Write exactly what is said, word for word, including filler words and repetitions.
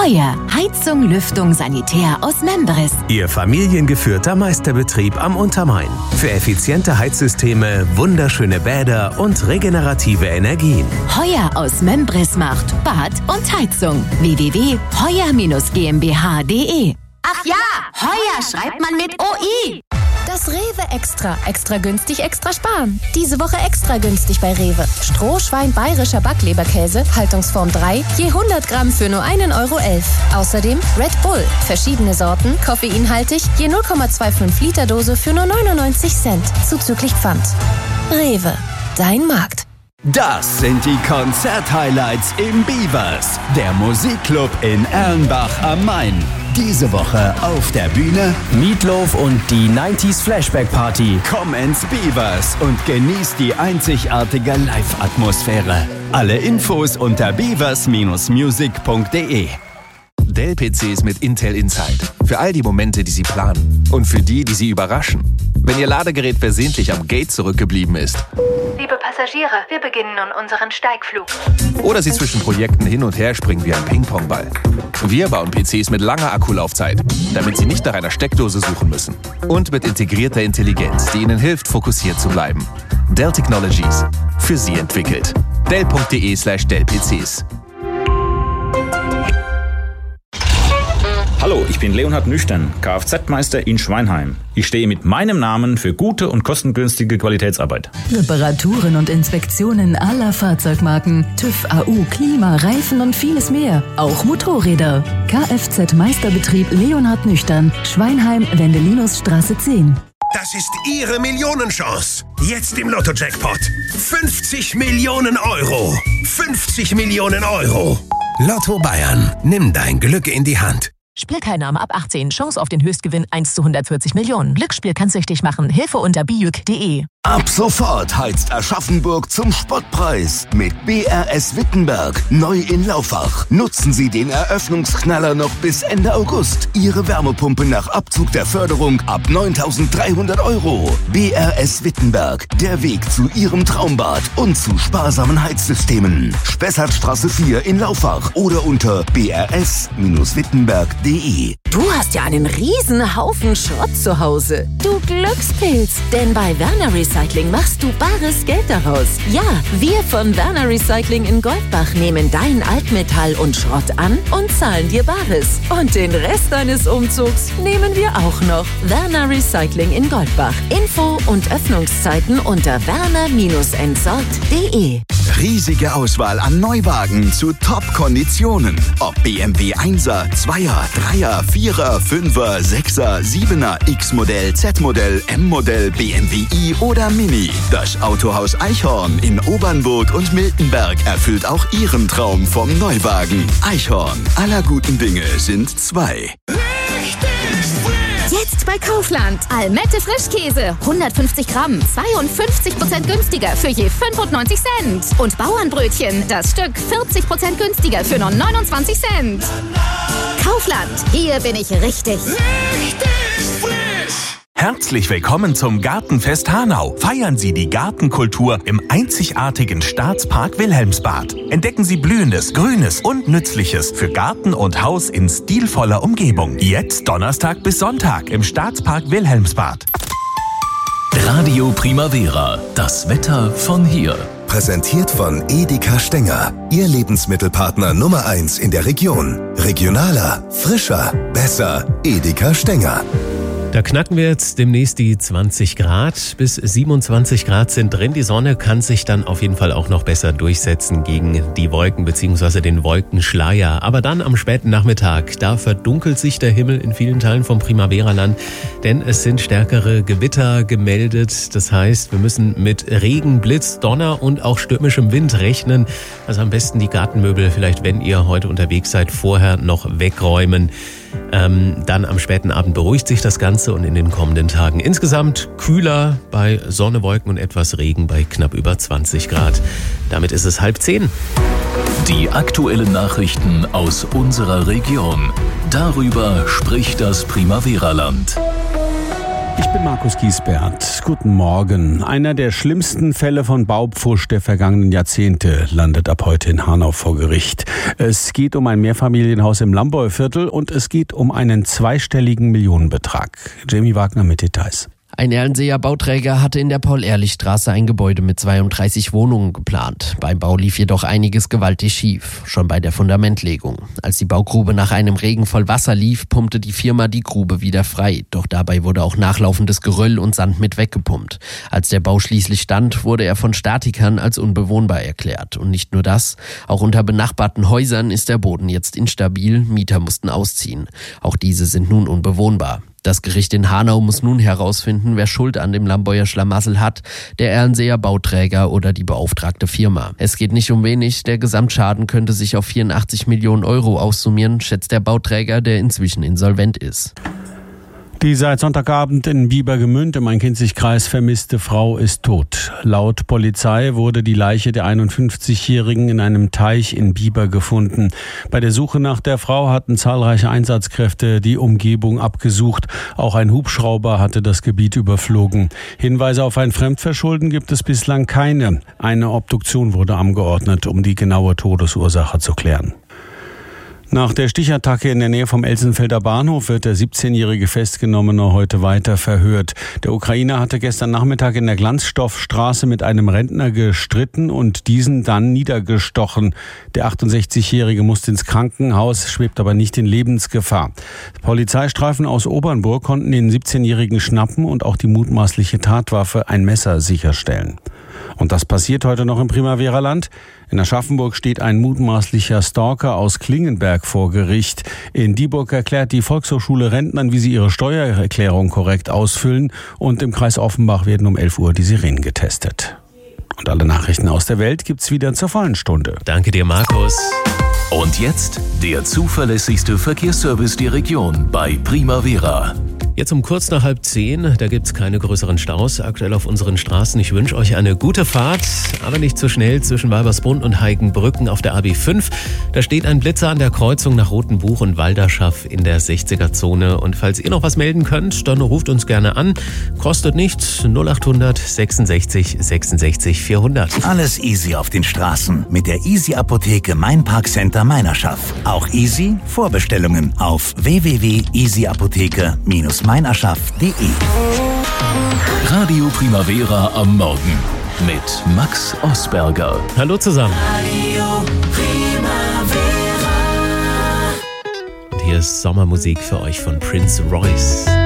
Heuer. Heizung, Lüftung, Sanitär aus Membris. Ihr familiengeführter Meisterbetrieb am Untermain. Für effiziente Heizsysteme, wunderschöne Bäder und regenerative Energien. Heuer aus Membris macht Bad und Heizung. w w w punkt heuer Bindestrich g m b h punkt d e. Ach ja, Heuer schreibt man mit O I. Das Rewe Extra. Extra günstig, extra sparen. Diese Woche extra günstig bei Rewe. Strohschwein bayerischer Backleberkäse, Haltungsform drei, je hundert Gramm für nur einen Euro elf. Außerdem Red Bull. Verschiedene Sorten, koffeinhaltig, je null Komma fünfundzwanzig Liter Dose für nur neunundneunzig Cent. Zuzüglich Pfand. Rewe. Dein Markt. Das sind die Konzert-Highlights im Beavers, der Musikclub in Erlenbach am Main. Diese Woche auf der Bühne Meatloaf und die neunziger Flashback Party. Komm ins Beavers und genieß die einzigartige Live-Atmosphäre. Alle Infos unter beavers Bindestrich music punkt d e. Dell-P Cs mit Intel Inside. Für all die Momente, die Sie planen. Und für die, die Sie überraschen. Wenn Ihr Ladegerät versehentlich am Gate zurückgeblieben ist. Liebe Passagiere, wir beginnen nun unseren Steigflug. Oder Sie zwischen Projekten hin und her springen wie ein Ping-Pong-Ball. Wir bauen P Cs mit langer Akkulaufzeit, damit Sie nicht nach einer Steckdose suchen müssen. Und mit integrierter Intelligenz, die Ihnen hilft, fokussiert zu bleiben. Dell Technologies. Für Sie entwickelt. dell punkt d e slash dell p c s. Hallo, ich bin Leonhard Nüchtern, Kfz-Meister in Schweinheim. Ich stehe mit meinem Namen für gute und kostengünstige Qualitätsarbeit. Reparaturen und Inspektionen aller Fahrzeugmarken, TÜV, A U, Klima, Reifen und vieles mehr. Auch Motorräder. Kfz-Meisterbetrieb Leonhard Nüchtern, Schweinheim, Wendelinusstraße zehn. Das ist Ihre Millionenchance. Jetzt im Lotto-Jackpot. fünfzig Millionen Euro. fünfzig Millionen Euro. Lotto Bayern. Nimm dein Glück in die Hand. Spielteilnahme ab achtzehn. Chance auf den Höchstgewinn eins zu hundertvierzig Millionen. Glücksspiel kann süchtig machen. Hilfe unter bijuk punkt d e. Ab sofort heizt Aschaffenburg zum Spottpreis mit B R S Wittenberg. Neu in Laufach. Nutzen Sie den Eröffnungsknaller noch bis Ende August. Ihre Wärmepumpe nach Abzug der Förderung ab neuntausenddreihundert Euro. B R S Wittenberg. Der Weg zu Ihrem Traumbad und zu sparsamen Heizsystemen. Spessartstraße vier in Laufach oder unter b r s Bindestrich wittenberg punkt d e. Du hast ja einen riesen Haufen Schrott zu Hause. Du Glückspilz. Denn bei Werner Recycling machst du bares Geld daraus. Ja, wir von Werner Recycling in Goldbach nehmen dein Altmetall und Schrott an und zahlen dir Bares. Und den Rest deines Umzugs nehmen wir auch noch. Werner Recycling in Goldbach. Info und Öffnungszeiten unter werner Bindestrich entsorgt punkt d e. Riesige Auswahl an Neuwagen zu Top-Konditionen. Ob B M W Einser, Zweier, Dreier, Vierer, Fünfer, Sechser, Siebener, X-Modell, Z-Modell, M-Modell, B M W i oder Mini. Das Autohaus Eichhorn in Obernburg und Miltenberg erfüllt auch Ihren Traum vom Neuwagen. Eichhorn, aller guten Dinge sind zwei. Jetzt bei Kaufland. Almette Frischkäse. hundertfünfzig Gramm. zweiundfünfzig Prozent günstiger für je fünfundneunzig Cent. Und Bauernbrötchen. Das Stück vierzig Prozent günstiger für nur neunundzwanzig Cent. Kaufland. Hier bin ich richtig. Richtig frisch. Herzlich willkommen zum Gartenfest Hanau. Feiern Sie die Gartenkultur im einzigartigen Staatspark Wilhelmsbad. Entdecken Sie Blühendes, Grünes und Nützliches für Garten und Haus in stilvoller Umgebung. Jetzt Donnerstag bis Sonntag im Staatspark Wilhelmsbad. Radio Primavera. Das Wetter von hier. Präsentiert von Edeka Stenger. Ihr Lebensmittelpartner Nummer eins in der Region. Regionaler, frischer, besser. Edeka Stenger. Da knacken wir jetzt demnächst die zwanzig Grad. Bis siebenundzwanzig Grad sind drin. Die Sonne kann sich dann auf jeden Fall auch noch besser durchsetzen gegen die Wolken bzw. den Wolkenschleier. Aber dann am späten Nachmittag, da verdunkelt sich der Himmel in vielen Teilen vom Primavera-Land, denn es sind stärkere Gewitter gemeldet. Das heißt, wir müssen mit Regen, Blitz, Donner und auch stürmischem Wind rechnen. Also am besten die Gartenmöbel, vielleicht wenn ihr heute unterwegs seid, vorher noch wegräumen. Ähm, dann am späten Abend beruhigt sich das Ganze und in den kommenden Tagen insgesamt kühler bei Sonne, Wolken und etwas Regen bei knapp über zwanzig Grad. Damit ist es halb zehn. Die aktuellen Nachrichten aus unserer Region. Darüber spricht das Primavera-Land. Ich bin Markus Giesbert. Guten Morgen. Einer der schlimmsten Fälle von Baupfusch der vergangenen Jahrzehnte landet ab heute in Hanau vor Gericht. Es geht um ein Mehrfamilienhaus im Lamboy-Viertel und es geht um einen zweistelligen Millionenbetrag. Jamie Wagner mit Details. Ein Erlenseer Bauträger hatte in der Paul-Ehrlich-Straße ein Gebäude mit zweiunddreißig Wohnungen geplant. Beim Bau lief jedoch einiges gewaltig schief, schon bei der Fundamentlegung. Als die Baugrube nach einem Regen voll Wasser lief, pumpte die Firma die Grube wieder frei. Doch dabei wurde auch nachlaufendes Geröll und Sand mit weggepumpt. Als der Bau schließlich stand, wurde er von Statikern als unbewohnbar erklärt. Und nicht nur das, auch unter benachbarten Häusern ist der Boden jetzt instabil, Mieter mussten ausziehen. Auch diese sind nun unbewohnbar. Das Gericht in Hanau muss nun herausfinden, wer Schuld an dem Lamboyer Schlamassel hat, der Erlenseer Bauträger oder die beauftragte Firma. Es geht nicht um wenig, der Gesamtschaden könnte sich auf vierundachtzig Millionen Euro aussummieren, schätzt der Bauträger, der inzwischen insolvent ist. Die seit Sonntagabend in Biebergemünd im Main-Kinzig-Kreis vermisste Frau ist tot. Laut Polizei wurde die Leiche der einundfünfzigjährigen in einem Teich in Bieber gefunden. Bei der Suche nach der Frau hatten zahlreiche Einsatzkräfte die Umgebung abgesucht. Auch ein Hubschrauber hatte das Gebiet überflogen. Hinweise auf ein Fremdverschulden gibt es bislang keine. Eine Obduktion wurde angeordnet, um die genaue Todesursache zu klären. Nach der Stichattacke in der Nähe vom Elsenfelder Bahnhof wird der siebzehnjährige Festgenommene heute weiter verhört. Der Ukrainer hatte gestern Nachmittag in der Glanzstoffstraße mit einem Rentner gestritten und diesen dann niedergestochen. Der achtundsechzigjährige musste ins Krankenhaus, schwebt aber nicht in Lebensgefahr. Polizeistreifen aus Obernburg konnten den siebzehnjährigen schnappen und auch die mutmaßliche Tatwaffe, ein Messer, sicherstellen. Und das passiert heute noch im Primavera-Land. In Aschaffenburg steht ein mutmaßlicher Stalker aus Klingenberg vor Gericht. In Dieburg erklärt die Volkshochschule Rentnern, wie sie ihre Steuererklärung korrekt ausfüllen. Und im Kreis Offenbach werden um elf Uhr die Sirenen getestet. Und alle Nachrichten aus der Welt gibt's wieder zur vollen Stunde. Danke dir, Markus. Und jetzt der zuverlässigste Verkehrsservice der Region bei Primavera. Jetzt um kurz nach halb zehn, da gibt's keine größeren Staus aktuell auf unseren Straßen. Ich wünsche euch eine gute Fahrt, aber nicht zu schnell zwischen Walbersbrunn und Heigenbrücken auf der A B fünf. Da steht ein Blitzer an der Kreuzung nach Rotenbuch und Walderschaff in der sechziger-Zone. Und falls ihr noch was melden könnt, dann ruft uns gerne an. Kostet nichts, null acht hundert sechsundsechzig sechsundsechzig vierhundert. Alles easy auf den Straßen mit der Easy Apotheke Main Park Center Meinerschaff. Auch easy Vorbestellungen auf w w w punkt easy apotheke Bindestrich meinerschaff punkt de. Radio Primavera am Morgen mit Max Osberger. Hallo zusammen. Radio Primavera. Und hier ist Sommermusik für euch von Prince Royce.